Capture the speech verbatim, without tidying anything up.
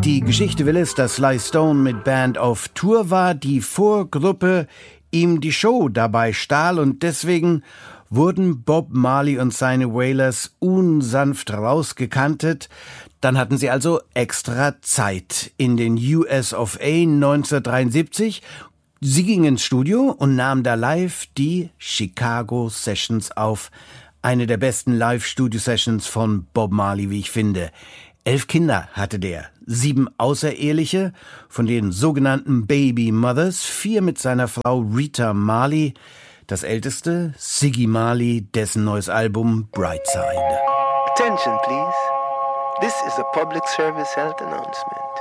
Die Geschichte will es, dass Sly Stone mit Band auf Tour war, die Vorgruppe ihm die Show dabei stahl und deswegen wurden Bob Marley und seine Wailers unsanft rausgekantet. Dann hatten sie also extra Zeit. In den U S of A neunzehnhundertdreiundsiebzig, sie gingen ins Studio und nahmen da live die Chicago Sessions auf. Eine der besten Live-Studio-Sessions von Bob Marley, wie ich finde. Elf Kinder hatte der, sieben außereheliche, von den sogenannten Baby Mothers, vier mit seiner Frau Rita Marley, das älteste Ziggy Marley, dessen neues Album Brightside. Attention please, this is a public service health announcement.